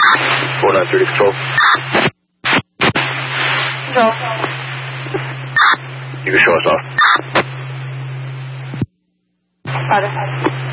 493 control. Control. You can show us off. Roger.